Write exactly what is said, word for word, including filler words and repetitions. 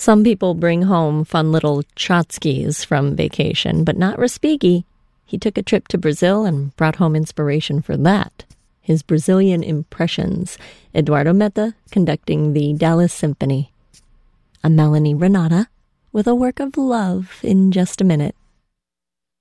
Some people bring home fun little tchotchkes from vacation, but not Respighi. He took a trip to Brazil and brought home inspiration for that. His Brazilian impressions, Eduardo Meta conducting the Dallas Symphony. I'm Melanie Renata with a work of love in just a minute.